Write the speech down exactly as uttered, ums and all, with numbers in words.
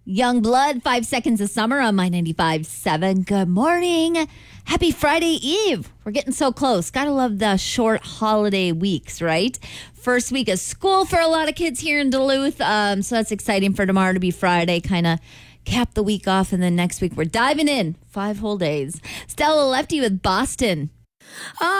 Young Blood, Five Seconds of Summer on My ninety-five point seven. Good morning. Happy Friday Eve. We're getting so close. Gotta love the short holiday weeks, right? First week of school for a lot of kids here in Duluth. Um, so that's exciting for tomorrow to be Friday. Kind of cap the week off, and then next week we're diving in. Five whole days. Stella Lefty with Boston.